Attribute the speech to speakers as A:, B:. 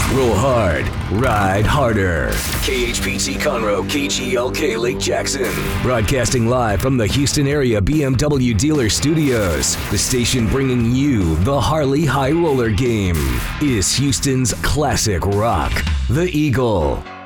A: Roll hard, ride harder. KHPT Conroe, KGLK Lake Jackson. Broadcasting live from the Houston area BMW dealer studios. The station bringing you the Harley High Roller game is Houston's classic rock, the Eagle.